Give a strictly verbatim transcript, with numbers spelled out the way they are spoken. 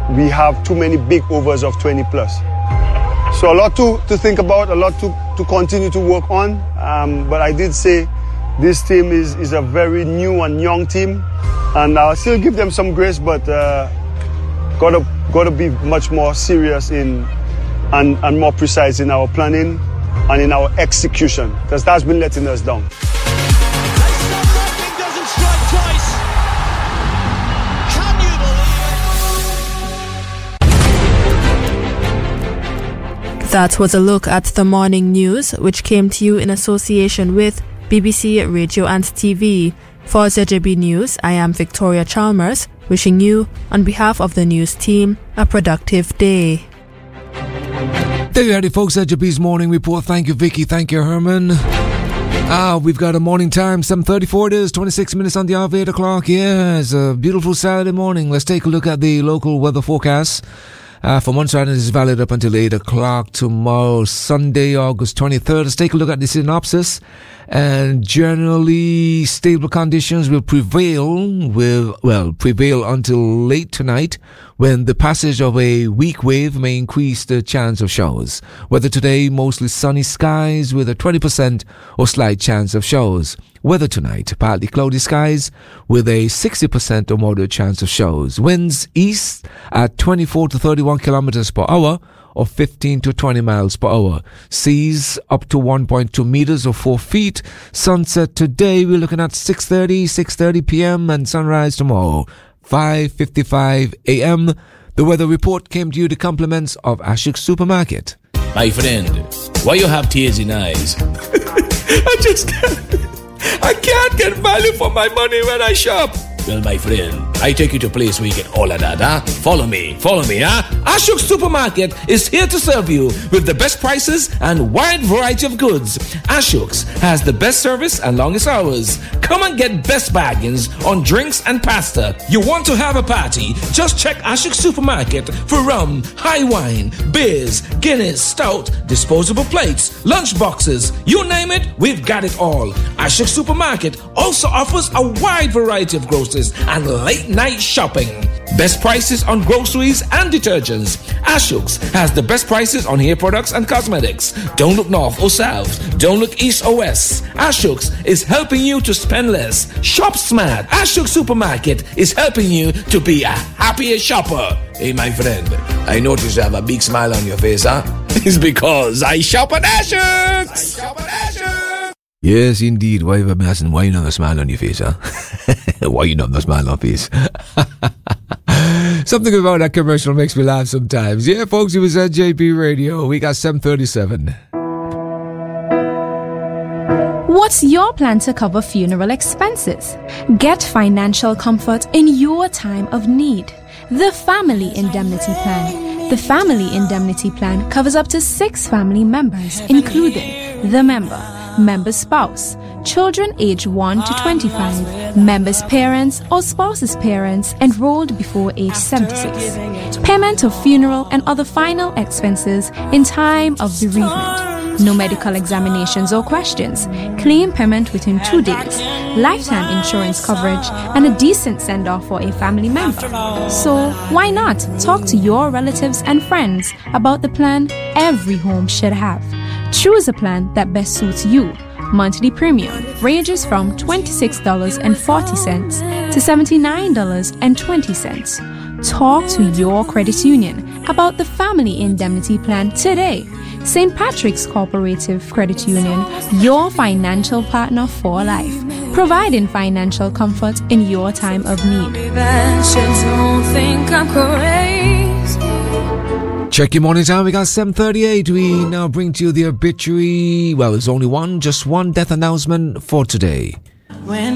we have too many big overs of twenty plus. So a lot to, to think about, a lot to, to continue to work on. Um, but I did say this team is, is a very new and young team. And I'll still give them some grace, but uh, gotta, gotta be much more serious in and, and more precise in our planning and in our execution, because that's been letting us down. That was a look at the morning news, which came to you in association with B B C Radio and T V. For Z J B News, I am Victoria Chalmers, wishing you, on behalf of the news team, a productive day. There you have it, folks. Z J B's morning report. Thank you, Vicky. Thank you, Herman. Ah, we've got a morning time, seven thirty-four it is, twenty-six minutes on the hour of eight o'clock. Yeah, it's a beautiful Saturday morning. Let's take a look at the local weather forecast. Uh, for Montserrat, it is valid up until eight o'clock tomorrow, Sunday, August twenty-third. Let's take a look at the synopsis. And generally stable conditions will prevail, will, well, prevail until late tonight, when the passage of a weak wave may increase the chance of showers. Weather today, mostly sunny skies with a twenty percent or slight chance of showers. Weather tonight, partly cloudy skies with a sixty percent or moderate chance of showers. Winds east at twenty-four to thirty-one kilometers per hour or fifteen to twenty miles per hour. Seas up to one point two meters or four feet. Sunset today, we're looking at six thirty, six thirty p.m. and sunrise tomorrow, five fifty-five a.m. The weather report came to you the compliments of Ashok Supermarket. My friend, why you have tears in eyes? I just can't. I can't get value for my money when I shop. Well, my friend, I take you to a place where you get all of that, huh? Follow me, follow me, huh? Ashok Supermarket is here to serve you with the best prices and wide variety of goods. Ashok's has the best service and longest hours. Come and get best bargains on drinks and pasta. You want to have a party? Just check Ashok Supermarket for rum, high wine, beers, Guinness, stout, disposable plates, lunch boxes. You name it, we've got it all. Ashok Supermarket also offers a wide variety of groceries and late night shopping. Best prices on groceries and detergents. Ashok's has the best prices on hair products and cosmetics. Don't look north or south. Don't look east or west. Ashok's is helping you to spend less. Shop smart. Ashok Supermarket is helping you to be a happier shopper. Hey, my friend, I notice you have a big smile on your face, huh? It's because I shop at Ashok's. I shop at Ashok's. Yes, indeed. Why have a why you not have a smile on your face, huh? Why you not have a smile on your face? Something about that commercial makes me laugh sometimes. Yeah, folks, it was at J B Radio. We got seven thirty-seven. What's your plan to cover funeral expenses? Get financial comfort in your time of need. The Family Indemnity Plan. The Family Indemnity Plan covers up to six family members, including the member, member's spouse, children aged one to twenty-five, member's parents or spouse's parents enrolled before age seventy-six. Payment of funeral and other final expenses in time of bereavement. No medical examinations or questions. Claim payment within two days. Lifetime insurance coverage and a decent send-off for a family member. So why not talk to your relatives and friends about the plan every home should have? Choose a plan that best suits you. Monthly premium ranges from twenty-six dollars and forty cents to seventy-nine dollars and twenty cents. Talk to your credit union about the Family Indemnity Plan today. Saint Patrick's Cooperative Credit Union, your financial partner for life, providing financial comfort in your time of need. Check your morning time. We got seven thirty-eight. We now bring to you the obituary. Well, there's only one, just one death announcement for today. When